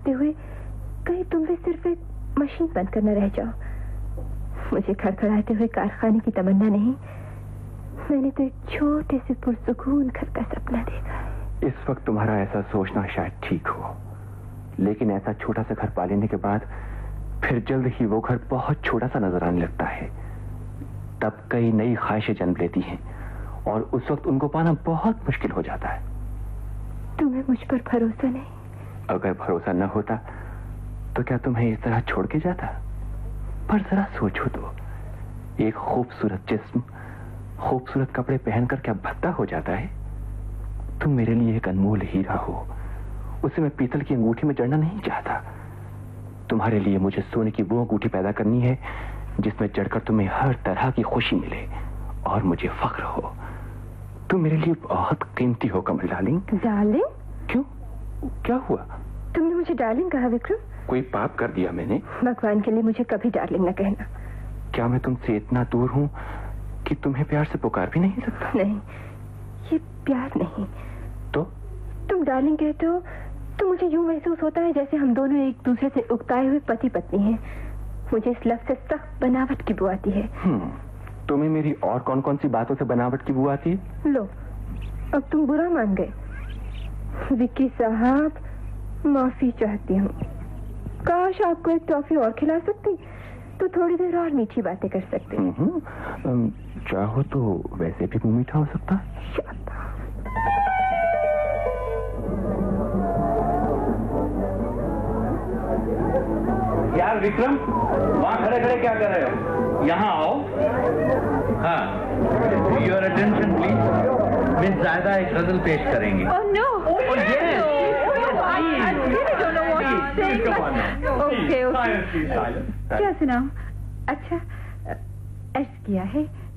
करते हुए कहीं तुम भी सिर्फ एक मशीन बनकर न रह जाओ। मुझे खड़खड़ाते हुए कारखाने की तमन्ना नहीं, मैंने तो एक छोटे से पुरसुकून घर का सपना देखा है। इस वक्त तुम्हारा ऐसा सोचना शायद ठीक हो, लेकिन ऐसा छोटा सा घर पा लेने के बाद फिर जल्द ही वो घर बहुत छोटा सा नजर आने लगता है। तब कई नई ख्वाहिशें जन्म लेती हैं और उस वक्त उनको पाना बहुत मुश्किल हो जाता है। तुम्हें मुझ पर भरोसा नहीं? अगर भरोसा न होता तो क्या तुम्हें इस तरह छोड़ के जाता? पर जरा सोचो तो, एक खूबसूरत जिस्म खूबसूरत कपड़े पहनकर क्या भद्दा हो जाता है? तुम मेरे लिए एक अनमोल हीरा हो, उसे मैं पीतल की अंगूठी में जड़ना नहीं चाहता। तुम्हारे लिए मुझे सोने की वो अंगूठी पैदा करनी है जिसमें जड़कर तुम्हें हर तरह की खुशी मिले और मुझे फख्र हो। तुम मेरे लिए बहुत कीमती हो कमल डार्लिंग। डार्लिंग? क्यों, क्या हुआ? तुमने मुझे डार्लिंग कहा विक्रम? कोई पाप कर दिया मैंने? भगवान के लिए मुझे कभी डार्लिंग न कहना। क्या मैं तुमसे इतना दूर हूँ कि तुम्हें प्यार से पुकार भी नहीं सकता? नहीं, ये प्यार नहीं। तो तुम डार्लिंग कहते हो तो मुझे यूं महसूस होता है जैसे हम दोनों एक दूसरे से उकताए हुए पति पत्नी हैं। मुझे इस लफ्ज से सख्त बनावट की बू आती है। तुम्हें मेरी और कौन कौन सी बातों से बनावट की बू आती है? लो, अब तुम बुरा मान गए। विक्की साहब, माफी चाहती हूँ। काश आपको एक टॉफी और खिला सकती तो थोड़ी देर और मीठी बातें कर सकते। चाहो तो वैसे भी मुंह मीठा हो सकता। यार विक्रम, वहाँ खड़े खड़े क्या कर रहे हो? यहाँ आओ। हाँ, योर अटेंशन प्लीज। मिस जायदा एक गजल पेश करेंगे। Oh no! Okay. क्या सुनाओ? अच्छा, अर्ज किया है